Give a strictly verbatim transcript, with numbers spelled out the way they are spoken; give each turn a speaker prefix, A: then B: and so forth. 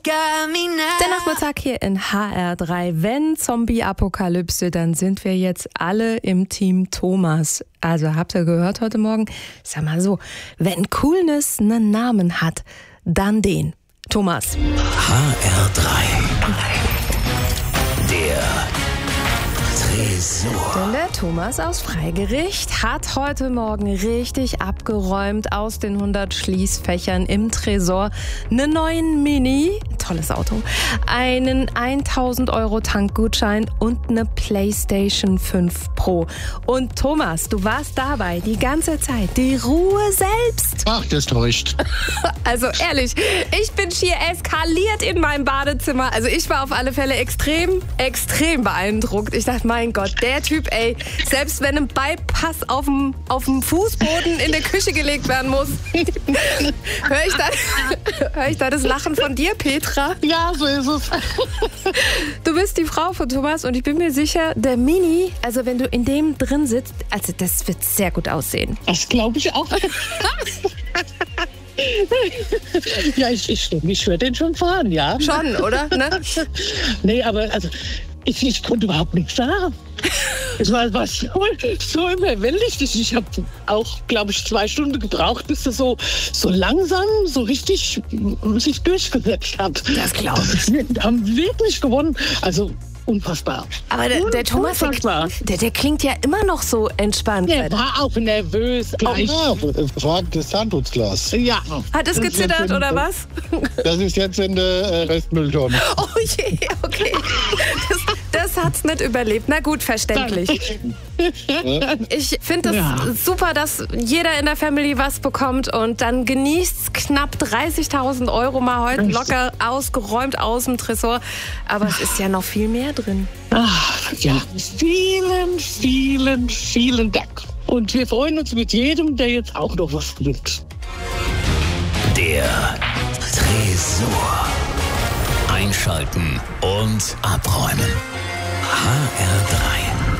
A: Der Nachmittag hier in H R drei. Wenn Zombie-Apokalypse, dann sind wir jetzt alle im Team Thomas. Also habt ihr gehört heute Morgen? Sag mal so, wenn Coolness einen Namen hat, dann den. Thomas.
B: H R drei. Der Tresor.
A: Denn der Thomas aus Freigericht hat heute Morgen richtig abgeräumt aus den hundert Schließfächern im Tresor. Einen neuen Mini, tolles Auto, einen tausend Euro Tankgutschein und eine PlayStation fünf Pro. Und Thomas, du warst dabei die ganze Zeit, die Ruhe selbst.
C: Ach, das täuscht.
A: Also ehrlich, ich bin schier eskaliert in meinem Badezimmer. Also ich war auf alle Fälle extrem, extrem beeindruckt. Ich dachte, mein Gott, der Typ, ey, selbst wenn ein Bypass auf dem, auf dem Fußboden in der Küche gelegt werden muss, höre ich, da, hör ich da das Lachen von dir, Petra?
C: Ja, so ist es.
A: Du bist die Frau von Thomas und ich bin mir sicher, der Mini, also wenn du in dem drin sitzt, also das wird sehr gut aussehen.
C: Das glaube ich auch. Ja, ich, ich, ich werde den schon fahren, ja.
A: Schon, oder? Ne?
C: Nee, aber also, ich, ich konnte überhaupt nichts sagen. Es war, war so, so überwältigend. Ich habe auch, glaube ich, zwei Stunden gebraucht, bis das so, so langsam, so richtig sich durchgesetzt hat.
A: Das glaube ich.
C: Wir haben wirklich gewonnen. Also unfassbar.
A: Aber der, der Thomas, der, der, der klingt ja immer noch so entspannt.
C: Der war auch nervös. Gleich.
D: Ja, fragt das Zahnschutzglas.
C: Ja.
A: Hat es gezittert
D: in,
A: oder was?
D: Das ist jetzt in der Restmülltonne.
A: Oh je, okay. Das, das hat's nicht überlebt. Na gut, verständlich. Ich finde es
C: Ja.
A: super, dass jeder in der Family was bekommt und dann genießt knapp dreißigtausend Euro mal heute locker ausgeräumt aus dem Tresor. Aber es ist ja noch viel mehr drin.
C: Ach, ja, vielen, vielen, vielen Dank. Und wir freuen uns mit jedem, der jetzt auch noch was gewinnt.
B: Der Tresor. Einschalten und abräumen. H R drei.